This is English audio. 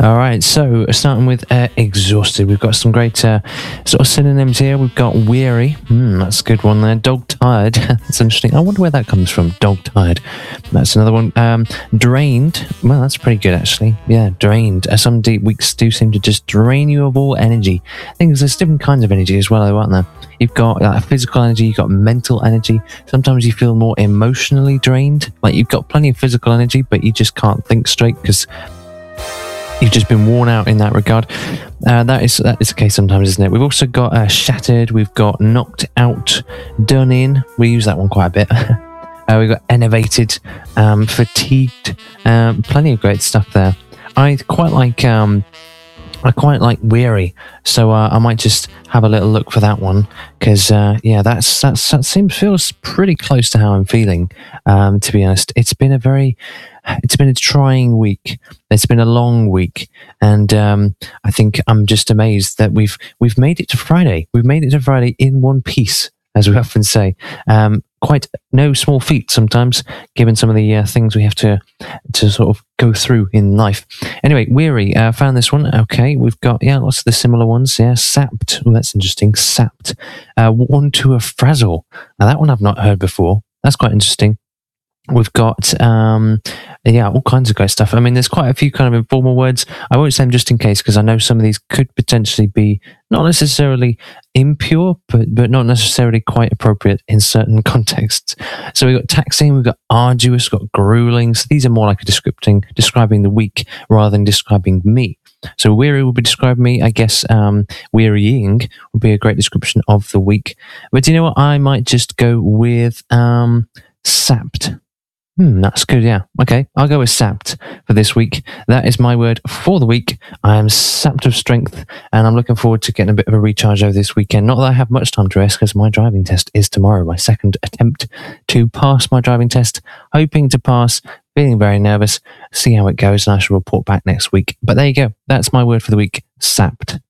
All right, so starting with exhausted, we've got some great sort of synonyms here. We've got weary, that's a good one there. Dog-tired, that's interesting. I wonder where that comes from, dog-tired. That's another one. Drained, well, that's pretty good actually. Yeah, drained. Some deep weeks do seem to just drain you of all energy. I think there's different kinds of energy as well, though, aren't there? You've got physical energy, you've got mental energy. Sometimes you feel more emotionally drained. Like you've got plenty of physical energy, but you just can't think straight because you've just been worn out in that regard. That is the case sometimes, isn't it? We've also got shattered. We've got knocked out, done in. We use that one quite a bit. We've got enervated, fatigued. Plenty of great stuff there. I quite like weary, so I might just have a little look for that one because that feels pretty close to how I'm feeling. To be honest, it's been a trying week. It's been a long week, and I think I'm just amazed that we've made it to Friday. We've made it to Friday in one piece, as we often say. Quite no small feat sometimes, given some of the things we have to sort of go through in life. Anyway, weary. Found this one. Okay, we've got lots of the similar ones. Yeah, sapped. Oh, that's interesting. Sapped. Worn to a frazzle. Now that one I've not heard before. That's quite interesting. We've got, all kinds of great stuff. I mean, there's quite a few kind of informal words. I won't say them just in case because I know some of these could potentially be not necessarily impure, but not necessarily quite appropriate in certain contexts. So we've got taxing, we've got arduous, we've got grueling. So these are more like describing the week rather than describing me. So weary will be describing me. I guess wearying would be a great description of the week. But do you know what? I might just go with sapped. That's good, yeah. Okay, I'll go with sapped for this week. That is my word for the week. I am sapped of strength, and I'm looking forward to getting a bit of a recharge over this weekend. Not that I have much time to rest, because my driving test is tomorrow, my second attempt to pass my driving test. Hoping to pass, feeling very nervous. See how it goes, and I shall report back next week. But there you go. That's my word for the week, sapped.